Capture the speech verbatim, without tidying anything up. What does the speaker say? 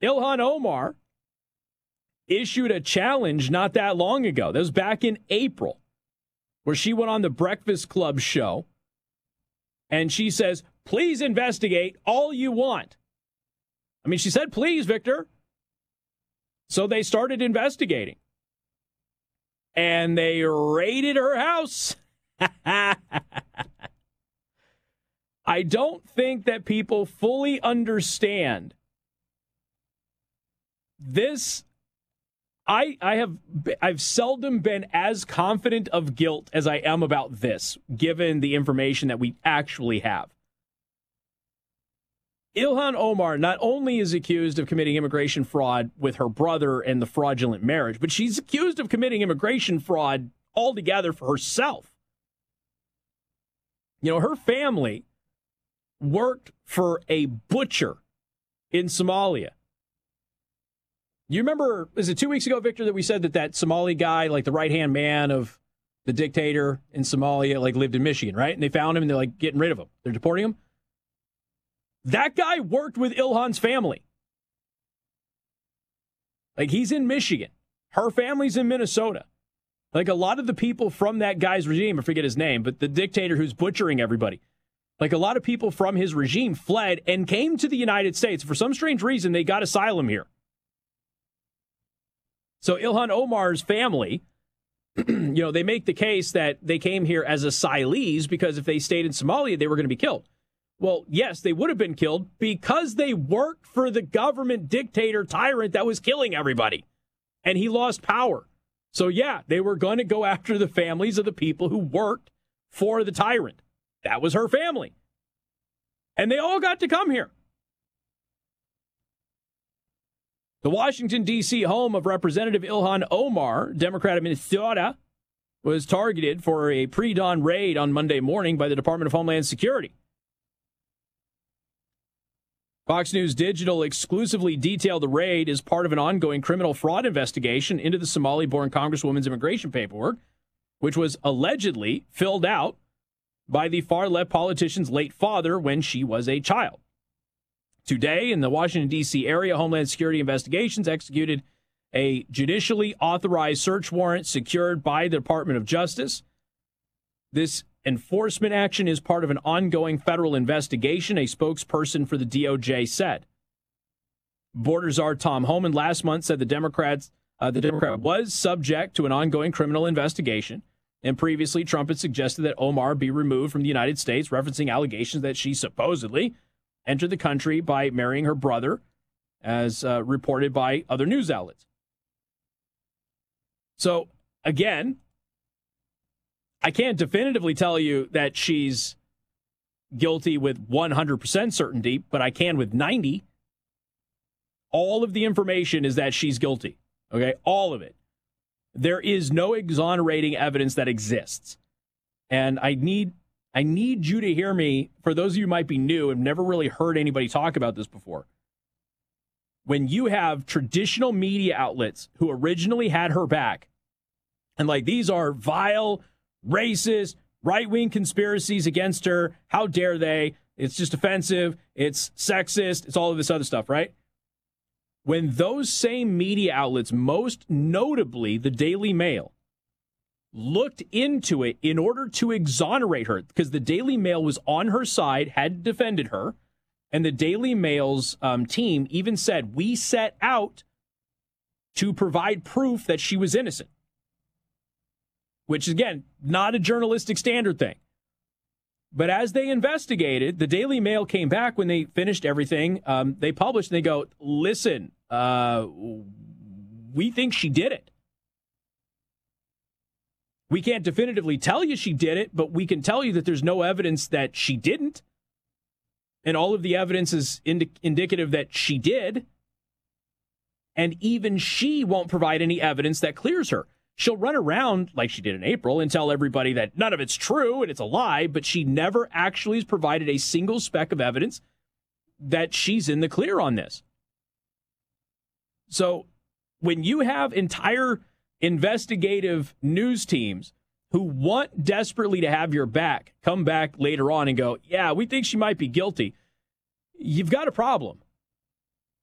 Ilhan Omar issued a challenge not that long ago. That was back in April, where she went on the Breakfast Club show, and she says, please investigate all you want. I mean, she said, please, Victor. So they started investigating. And they raided her house. I don't think that people fully understand this. I I have I've seldom been as confident of guilt as I am about this, given the information that we actually have. Ilhan Omar not only is accused of committing immigration fraud with her brother and the fraudulent marriage, but she's accused of committing immigration fraud altogether for herself. You know, her family worked for a butcher in Somalia. You remember, was it two weeks ago, Victor, that we said that that Somali guy, like the right-hand man of the dictator in Somalia, like lived in Michigan, right? And they found him and they're like getting rid of him. They're deporting him. That guy worked with Ilhan's family. Like, he's in Michigan. Her family's in Minnesota. Like, a lot of the people from that guy's regime, I forget his name, but the dictator who's butchering everybody, like, a lot of people from his regime fled and came to the United States. For some strange reason, they got asylum here. So Ilhan Omar's family, you know, they make the case that they came here as asylees because if they stayed in Somalia, they were going to be killed. Well, yes, they would have been killed because they worked for the government dictator tyrant that was killing everybody. And he lost power. So, yeah, they were going to go after the families of the people who worked for the tyrant. That was her family. And they all got to come here. The Washington, D C home of Representative Ilhan Omar, Democrat of Minnesota, was targeted for a pre-dawn raid on Monday morning by the Department of Homeland Security. Fox News Digital exclusively detailed the raid as part of an ongoing criminal fraud investigation into the Somali-born Congresswoman's immigration paperwork, which was allegedly filled out by the far-left politician's late father when she was a child. Today, in the Washington, D C area, Homeland Security Investigations executed a judicially authorized search warrant secured by the Department of Justice. This enforcement action is part of an ongoing federal investigation, a spokesperson for the D O J said. Border Czar Tom Homan last month said the Democrats, uh, the Democrat was subject to an ongoing criminal investigation. And previously, Trump had suggested that Omar be removed from the United States, referencing allegations that she supposedly entered the country by marrying her brother, as uh, reported by other news outlets. So, again, I can't definitively tell you that she's guilty with one hundred percent certainty, but I can with ninety. All of the information is that she's guilty. Okay, all of it. There is no exonerating evidence that exists. And I need I need you to hear me, for those of you who might be new and never really heard anybody talk about this before. When you have traditional media outlets who originally had her back, and like these are vile, racist, right-wing conspiracies against her. How dare they? It's just offensive. It's sexist. It's all of this other stuff, right? When those same media outlets, most notably the Daily Mail, looked into it in order to exonerate her, because the Daily Mail was on her side, had defended her, and the Daily Mail's um, team even said, we set out to provide proof that she was innocent. Which, again, not a journalistic standard thing. But as they investigated, the Daily Mail came back when they finished everything. Um, they published and they go, listen, uh, we think she did it. We can't definitively tell you she did it, but we can tell you that there's no evidence that she didn't. And all of the evidence is indi- indicative that she did. And even she won't provide any evidence that clears her. She'll run around like she did in April and tell everybody that none of it's true and it's a lie, but she never actually has provided a single speck of evidence that she's in the clear on this. So when you have entire investigative news teams who want desperately to have your back come back later on and go, yeah, we think she might be guilty, you've got a problem.